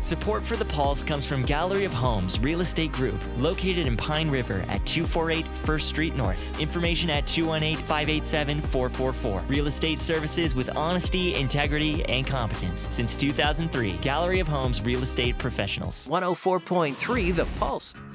Support for The Pulse comes from Gallery of Homes Real Estate Group, located in Pine River at 248 First Street North. Information at 218-587-4444. Real estate services with honesty, integrity, and competence. Since 2003, Gallery of Homes Real Estate Professionals. 104.3 The Pulse.